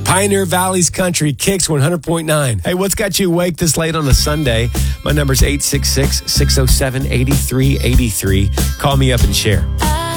Pioneer Valley's Country, Kicks 100.9. Hey, what's got you awake this late on a Sunday? My number's 866-607-8383. Call me up and share.